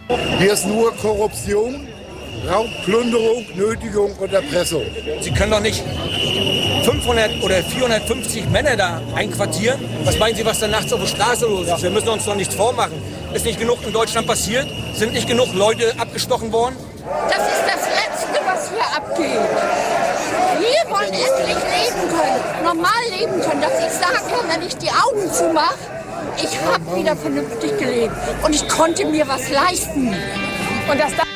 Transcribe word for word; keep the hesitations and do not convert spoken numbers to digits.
Hier ist nur Korruption, Raub, Plünderung, Nötigung und Erpressung. Sie können doch nicht fünfhundert oder vierhundertfünfzig Männer da einquartieren. Was meinen Sie, was da nachts auf der Straße los ist? Ja. Wir müssen uns doch nichts vormachen. Ist nicht genug in Deutschland passiert? Sind nicht genug Leute abgestochen worden? Das ist das Letzte, was hier abgeht. Wir wollen endlich leben können, normal leben können, dass ich sagen kann, wenn ich die Augen zumache, ich habe wieder vernünftig gelebt und ich konnte mir was leisten. Und das